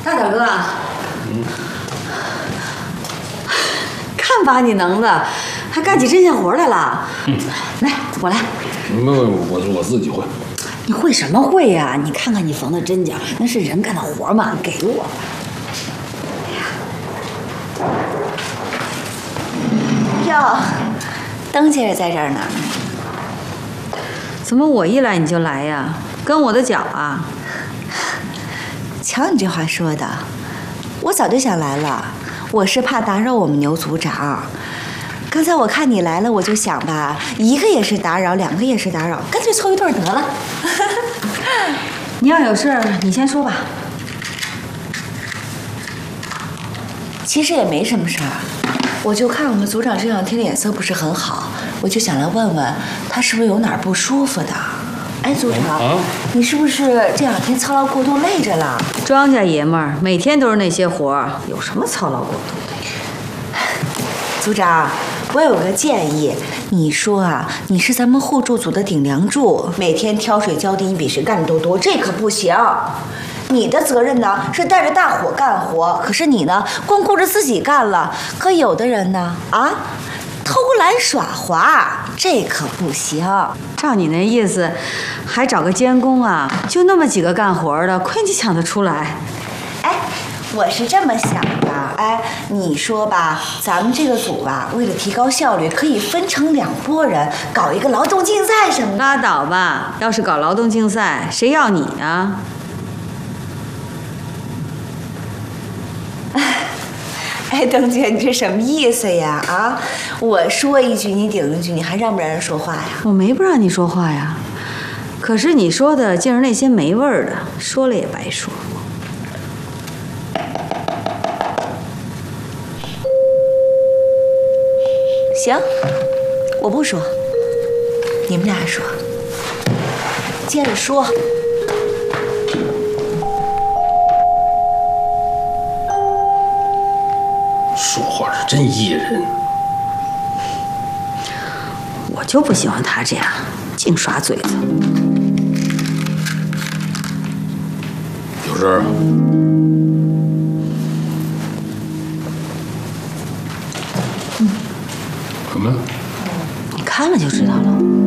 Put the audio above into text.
大哥，看把你能的，还干起针线活来了。来，我来。 我自己会。 你会什么会呀？你看看你缝的针脚，那是人干的活吗？给我吧。哟，灯姐也在这儿呢。怎么我一来你就来呀？跟我的脚啊？ 瞧你这话说的，我早就想来了，我是怕打扰我们牛组长。刚才我看你来了，我就想吧，一个也是打扰，两个也是打扰，干脆凑一对得了。 你要有事儿，你先说吧。 其实也没什么事儿，我就看我们组长这两天脸色不是很好，我就想来问问他是不是有哪儿不舒服的。哎，组长，你是不是这两天操劳过度累着了？ 庄稼爷们儿每天都是那些活儿，有什么操劳过度的？ 组长，我有个建议，你说啊，你是咱们互助组的顶梁柱，每天挑水浇地，你比谁干的都多，这可不行。你的责任呢是带着大伙干活，可是你呢光顾着自己干了，可有的人呢偷懒耍滑，这可不行。 照你那意思，还找个监工啊？就那么几个干活的，亏你抢得出来？ 哎，我是这么想的。哎，你说吧，咱们这个组吧，为了提高效率，可以分成2拨人，搞一个劳动竞赛什么的。 拉倒吧！要是搞劳动竞赛，谁要你啊？ 哎，邓姐，你这什么意思呀？啊，我说一句你顶一句，你还让不让人说话呀？ 我没不让你说话呀，可是你说的竟是那些没味儿的，说了也白说。 行，我不说，你们俩说，接着说。 说话是真噎人。 我就不喜欢他这样，净耍嘴子。 有事儿？什么呀？ 你看了就知道了。